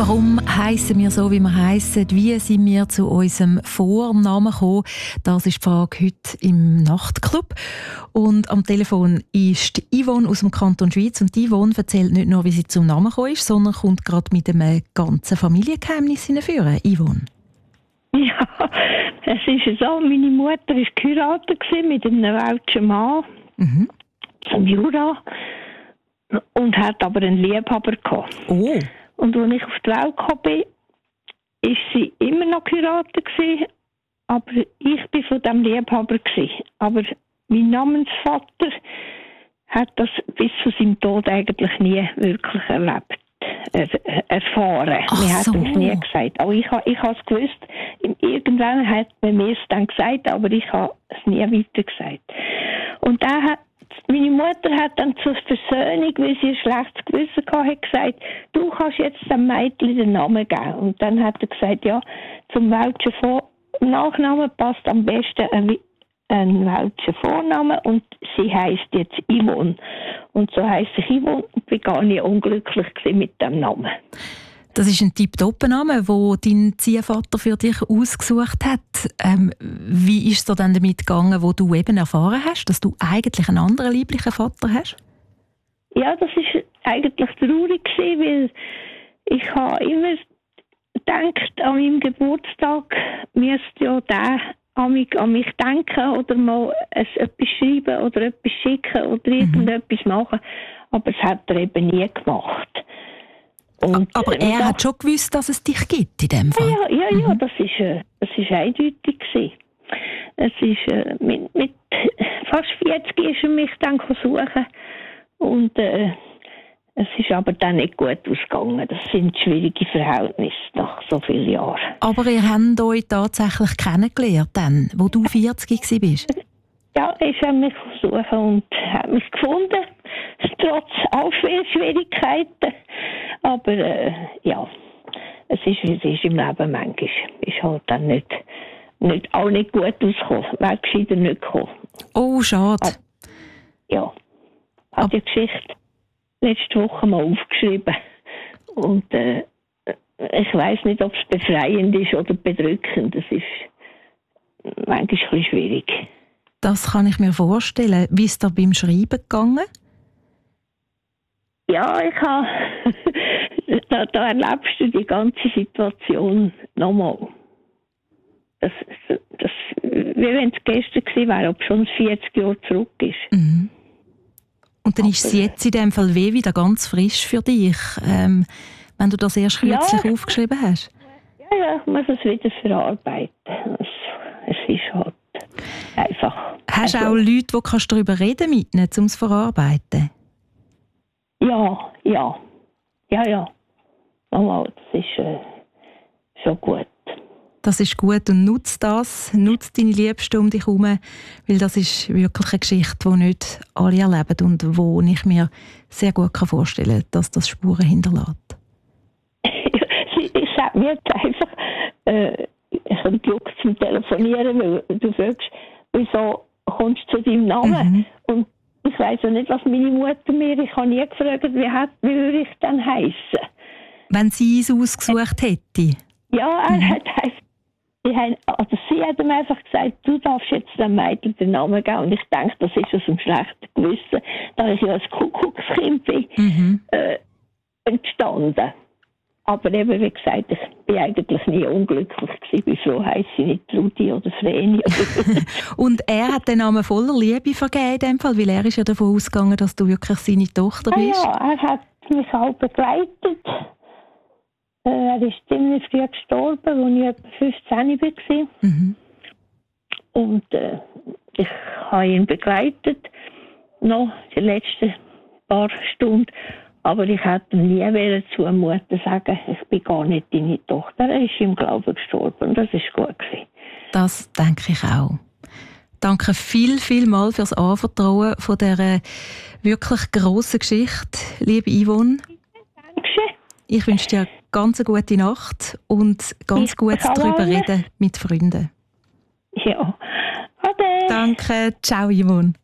Warum heissen wir so, wie wir heissen? Wie sind wir zu unserem Vornamen gekommen? Das ist die Frage heute im Nachtclub. Und am Telefon ist Yvonne aus dem Kanton Schwyz. Und Yvonne erzählt nicht nur, wie sie zum Namen gekommen ist, sondern kommt gerade mit einem ganzen Familiengeheimnis hinführen. Yvonne. Ja, es ist so. Meine Mutter war geheiratet mit einem welschen Mann vom Jura und hat aber einen Liebhaber gehabt. Oh. Und als ich auf die Welt gekommen bin, war sie immer noch geheiratet, aber ich war von diesem Liebhaber. Aber mein Namensvater hat das bis zu seinem Tod eigentlich nie wirklich erlebt. Erfahren. Ach Wir so. haben es nie gesagt. Auch ich habe es gewusst. Irgendwann hat man mir es dann gesagt, aber ich habe es nie weiter gesagt. Und meine Mutter hat dann zur Versöhnung, weil sie ein schlechtes Gewissen hatte, gesagt, du kannst jetzt dem Mädchen den Namen geben. Und dann hat er gesagt, ja, zum welschen Nachnamen passt am besten ein welcher Vorname und sie heisst jetzt Yvonne. Und so heisst ich Yvonne und bin gar nicht unglücklich mit dem Namen. Das ist ein Tipptopp-Name, den dein Ziehvater für dich ausgesucht hat. Wie ist es dir dann damit gegangen, wo du eben erfahren hast, dass du eigentlich einen anderen lieblichen Vater hast? Ja, das war eigentlich traurig, weil ich habe immer gedacht, an meinem Geburtstag müsste ja der an mich denken oder mal etwas schreiben oder etwas schicken oder irgendetwas machen. Aber das hat er eben nie gemacht. Und, aber er hat schon gewusst, dass es dich gibt in dem Fall? Ja, das ist eindeutig gewesen. Es ist, mit fast 40 ist er mich dann suchen und es ist aber dann nicht gut ausgegangen. Das sind schwierige Verhältnisse nach so vielen Jahren. Aber ihr habt euch tatsächlich kennengelernt, dann, wo du 40 warst? Ja, er hat mich suchen und hat mich gefunden, trotz all vielen Schwierigkeiten. Aber ja, es ist, wie es ist im Leben manchmal. Ist halt dann nicht auch nicht gut ausgekommen. Wäre gescheiter nicht gekommen. Oh, schade. Aber, ja, habe die Geschichte letzte Woche mal aufgeschrieben. Und ich weiss nicht, ob es befreiend ist oder bedrückend. Es ist manchmal ein bisschen schwierig. Das kann ich mir vorstellen. Wie ist es da beim Schreiben gegangen? Ja, ich habe da erlebst du die ganze Situation nochmal. Das, wie wenn es gestern gewesen wäre, ob schon 40 Jahre zurück ist. Mhm. Und dann ist es jetzt in dem Fall wieder ganz frisch für dich, wenn du das erst kürzlich aufgeschrieben hast? Ja, ich muss es wieder verarbeiten. Es ist halt einfach. Hast du auch Leute, die kannst darüber reden mit ihnen, um es zu verarbeiten? Ja. Mama, das ist schon gut. Das ist gut und nutz deine Liebsten um dich herum, weil das ist wirklich eine Geschichte, die nicht alle erleben und wo ich mir sehr gut vorstellen kann, dass das Spuren hinterlässt. Ich sage mir jetzt einfach, ich habe Glück zum Telefonieren, weil du fragst, wieso kommst du zu deinem Namen? Und ich weiss ja nicht, was meine Mutter mir, ich habe nie gefragt, wie würde ich dann heissen? Wenn sie es ausgesucht hätte? Ja, er hat einfach, sie hat ihm einfach gesagt, du darfst jetzt dem Mädchen den Namen geben. Und ich denke, das ist aus einem schlechten Gewissen, da ich ja als Kuckuckskind bin, entstanden. Aber eben, wie gesagt, ich bin eigentlich nie unglücklich gewesen. Wieso heisst sie nicht Trudi oder Vreni? Und er hat den Namen voller Liebe vergeben in dem Fall, weil er ist ja davon ausgegangen, dass du wirklich seine Tochter bist. Ja, er hat mich auch begleitet. Er ist ziemlich früh gestorben, als ich etwa 15 war. Und ich habe ihn begleitet, noch die letzten paar Stunden. Aber ich hätte ihm nie zumuten sagen, ich bin gar nicht deine Tochter. Er ist im Glauben gestorben und das war gut gewesen. Das denke ich auch. Danke viel mal für das Anvertrauen von dieser wirklich grossen Geschichte, liebe Yvonne. Dankeschön. Ich wünsche dir ganz eine gute Nacht und ganz gut darüber reden mit Freunden. Ja. Ade. Danke. Ciao, Yvonne.